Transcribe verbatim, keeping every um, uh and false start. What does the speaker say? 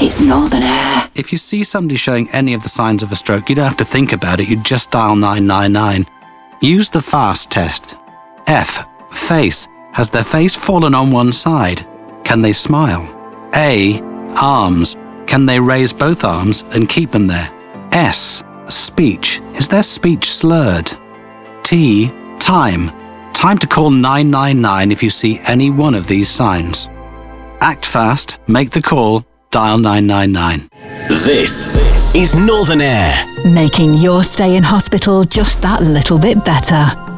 It's Northern Air. If you see somebody showing any of the signs of a stroke, you don't have to think about it. You just dial nine nine nine. Use the FAST test. F. Face. Has their face fallen on one side? Can they smile? A. Arms. Can they raise both arms and keep them there? S. Speech. Is their speech slurred? T. Time. Time to call nine nine nine if you see any one of these signs. Act fast, make the call, dial nine nine nine. This is Northern Air. Making your stay in hospital just that little bit better.